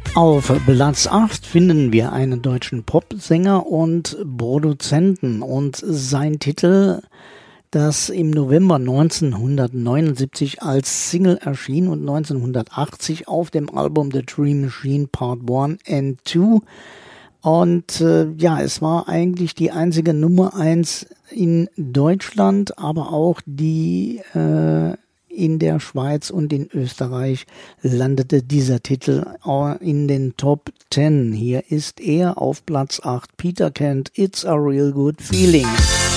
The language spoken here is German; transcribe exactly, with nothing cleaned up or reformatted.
Auf Platz acht finden wir einen deutschen Popsänger und Produzenten und sein Titel, das im November neunzehnhundertneunundsiebzig als Single erschien und neunzehnhundertachtzig auf dem Album The Dream Machine Part eins and zwei. Und äh, ja, es war eigentlich die einzige Nummer eins in Deutschland, aber auch die äh, in der Schweiz und in Österreich landete dieser Titel in den Top zehn. Hier ist er auf Platz acht, Peter Kent, It's a Real Good Feeling.